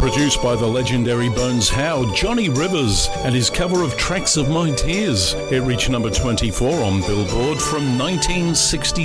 produced by the legendary Bones Howe, Johnny Rivers, and his cover of Tracks of My Tears. It reached number 24 on Billboard from 1966.